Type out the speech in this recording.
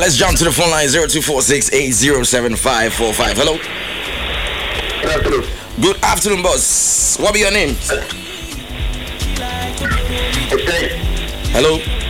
Let's jump to the phone line 0246807545. Hello. Good afternoon. Good afternoon, boss. What be your name? Okay. Hello.